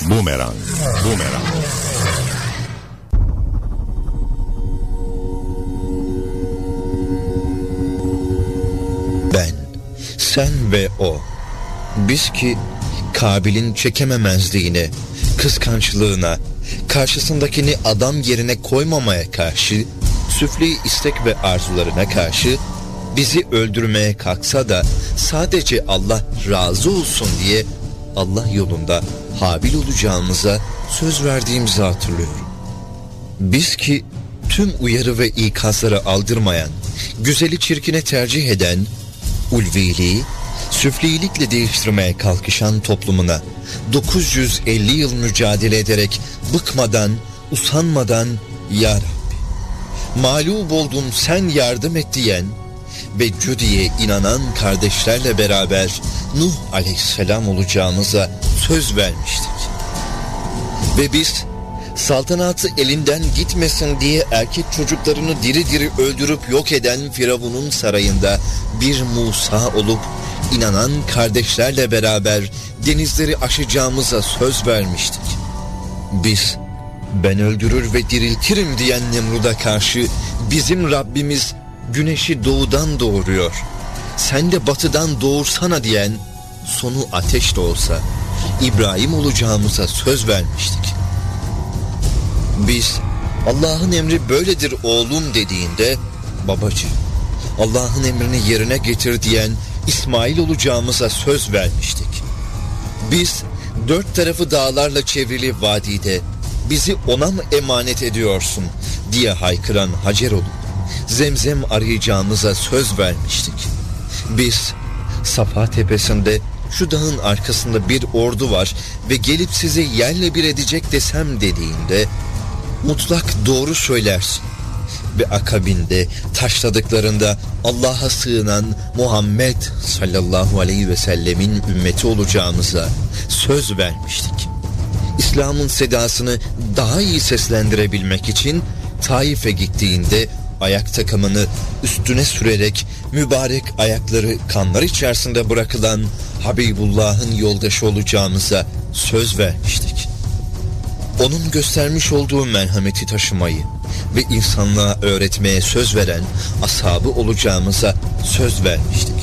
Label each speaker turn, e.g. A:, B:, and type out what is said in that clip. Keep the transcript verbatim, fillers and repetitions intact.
A: Bumerang. Bumerang.
B: Ben, sen ve o. Biz ki Kabil'in çekememezliğine, kıskançlığına, karşısındakini adam yerine koymamaya karşı, süfli istek ve arzularına karşı bizi öldürmeye kalksa da sadece Allah razı olsun diye Allah yolunda Habil olacağımıza söz verdiğimizi hatırlıyorum. Biz ki tüm uyarı ve ikazları aldırmayan, güzeli çirkine tercih eden, ulviliği süflilikle değiştirmeye kalkışan toplumuna dokuz yüz elli yıl mücadele ederek bıkmadan, usanmadan "Ya Rabbi, mağlup oldum, sen yardım et" diyen ve Cüdi'ye inanan kardeşlerle beraber Nuh aleyhisselam olacağımıza söz vermiştik. Ve biz saltanatı elinden gitmesin diye erkek çocuklarını diri diri öldürüp yok eden Firavun'un sarayında bir Musa olup inanan kardeşlerle beraber denizleri aşacağımıza söz vermiştik. Biz ben öldürür ve diriltirim diyen Nemrud'a karşı bizim Rabbimiz güneşi doğudan doğuruyor, sen de batıdan doğursana diyen, sonu ateş de olsa İbrahim olacağımıza söz vermiştik. Biz Allah'ın emri böyledir oğlum dediğinde babacığım, Allah'ın emrini yerine getir diyen İsmail olacağımıza söz vermiştik. Biz dört tarafı dağlarla çevrili vadide bizi ona mı emanet ediyorsun diye haykıran Hacer olup Zemzem arayacağımıza söz vermiştik. Biz Safa tepesinde şu dağın arkasında bir ordu var ve gelip sizi yerle bir edecek desem dediğinde mutlak doğru söylersin ve akabinde taşladıklarında Allah'a sığınan Muhammed sallallahu aleyhi ve sellemin ümmeti olacağımıza söz vermiştik. İslam'ın sedasını daha iyi seslendirebilmek için Taif'e gittiğinde ayak takımını üstüne sürerek mübarek ayakları kanlar içerisinde bırakılan Habibullah'ın yoldaşı olacağımıza söz vermiştik. Onun göstermiş olduğu merhameti taşımayı ve insanlığa öğretmeye söz veren ashabı olacağımıza söz vermiştik.